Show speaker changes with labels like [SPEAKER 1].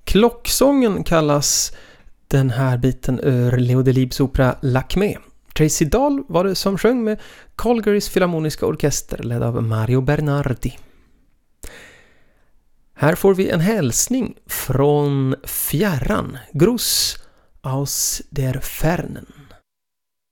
[SPEAKER 1] Klocksången kallas den här biten ur Leo Delibes opera Lakmé. Tracy Dahl var det som sjöng med Calgarys Filharmoniska Orkester ledd av Mario Bernardi. Här får vi en hälsning från fjärran, Gruß aus der Fernen.